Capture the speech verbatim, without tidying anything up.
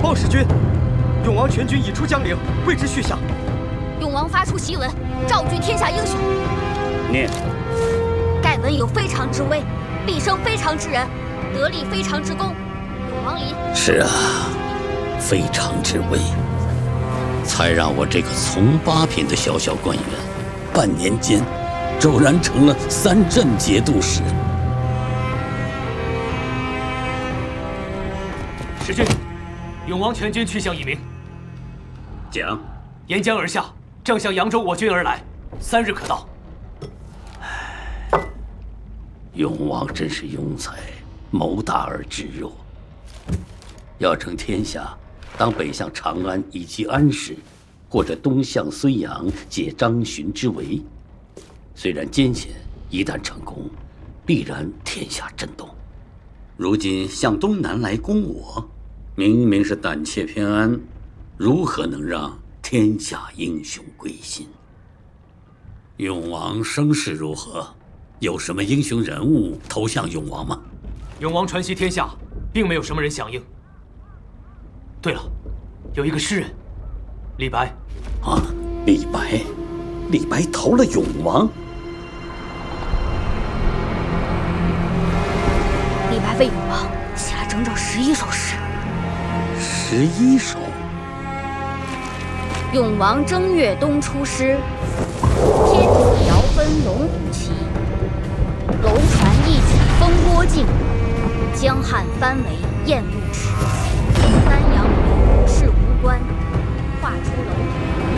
报使君，永王全军已出江陵，未知去向。 永王发出檄文，召集天下英雄。 念。 盖文有非常之威，必生非常之人，得立非常之功。永王临。 是啊，非常之威，才让我这个从八品的小小官员，半年间，骤然成了三镇节度使。 使君，永王全军去向已明。 讲。 沿江而下，正向扬州我军而来，三日可到。 永王真是庸才，谋大而智弱。要成天下，当北向长安以及安史，或者东向睢阳解张巡之围。虽然艰险，一旦成功，必然天下震动。如今向东南来攻我，明明是胆怯偏安，如何能让天下英雄归心？永王声势如何？有什么英雄人物投向永王吗？ 永王传檄天下，并没有什么人响应。对了，有一个诗人，李白。 啊，李白，李白投了永王。 李白为永王写了整整十一首诗。 十一首。 永王正月东出师，天子遥分龙虎旗。楼船一起风波静，江汉翻为雁路迟。三